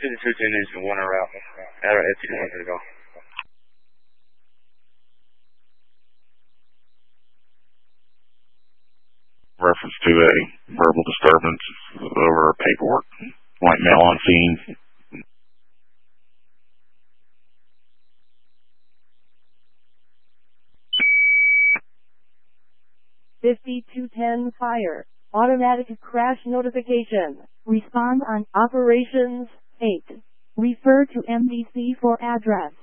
5210 engine 1 route. At our FT ready to go. Reference to a verbal disturbance over paperwork. White male on scene. (5210) fire. Automatic crash notification. Respond on Operations 8. Refer to MDC for address.